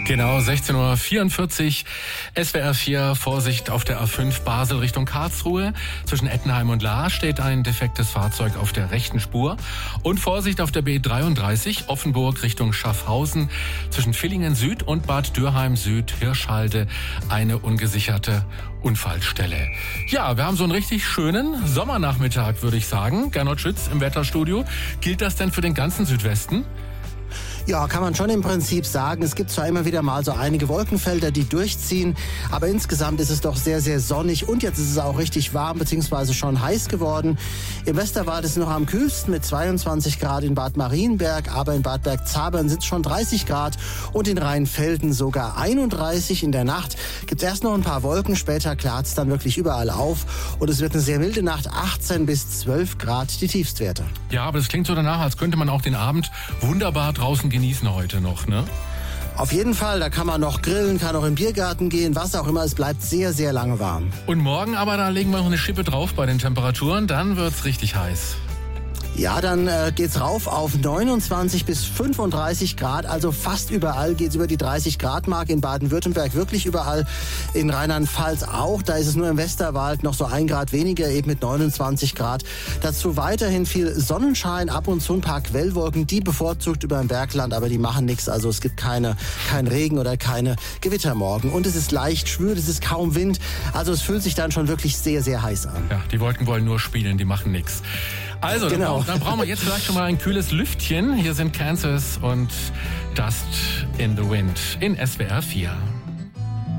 Genau, 16:44 Uhr, SWR 4, Vorsicht auf der A5 Basel Richtung Karlsruhe. Zwischen Ettenheim und Lahr steht ein defektes Fahrzeug auf der rechten Spur. Und Vorsicht auf der B33 Offenburg Richtung Schaffhausen. Zwischen Villingen Süd und Bad Dürheim Süd, Hirschhalde, eine ungesicherte Unfallstelle. Ja, wir haben so einen richtig schönen Sommernachmittag, würde ich sagen. Gernot Schütz im Wetterstudio. Gilt das denn für den ganzen Südwesten? Ja, kann man schon im Prinzip sagen. Es gibt zwar immer wieder mal so einige Wolkenfelder, die durchziehen, aber insgesamt ist es doch sehr, sehr sonnig und jetzt ist es auch richtig warm bzw. schon heiß geworden. Im Westerwald ist es noch am kühlsten mit 22 Grad in Bad Marienberg, aber in Bad Bergzabern sind es schon 30 Grad und in Rheinfelden sogar 31. In der Nacht gibt es erst noch ein paar Wolken, später klart es dann wirklich überall auf und es wird eine sehr milde Nacht, 18 bis 12 Grad die Tiefstwerte. Ja, aber das klingt so danach, als könnte man auch den Abend wunderbar draußen genießen heute noch, ne? Auf jeden Fall, da kann man noch grillen, kann auch in den Biergarten gehen, was auch immer, es bleibt sehr, sehr lange warm. Und morgen aber, da legen wir noch eine Schippe drauf bei den Temperaturen, dann wird's richtig heiß. Ja, dann geht's rauf auf 29 bis 35 Grad, also fast überall geht's über die 30 Grad Marke, in Baden-Württemberg wirklich überall, in Rheinland-Pfalz auch, da ist es nur im Westerwald noch so 1 Grad weniger, eben mit 29 Grad. Dazu weiterhin viel Sonnenschein, ab und zu ein paar Quellwolken, die bevorzugt über dem Bergland, aber die machen nichts, also es gibt kein Regen oder keine Gewitter morgen. Und es ist leicht schwül, es ist kaum Wind, also es fühlt sich dann schon wirklich sehr, sehr heiß an. Ja, die Wolken wollen nur spielen, die machen nichts. Also, genau. Dann brauchen wir jetzt vielleicht schon mal ein kühles Lüftchen. Hier sind Kansas und Dust in the Wind in SWR 4.